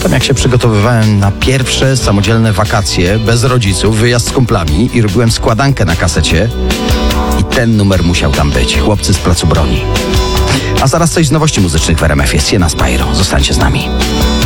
Pamiętam, jak się przygotowywałem na pierwsze samodzielne wakacje, bez rodziców, wyjazd z kumplami i robiłem składankę na kasecie i ten numer musiał tam być. Chłopcy z Placu Broni. A zaraz coś z nowości muzycznych w RMF jest. Sienna Spyro. Zostańcie z nami.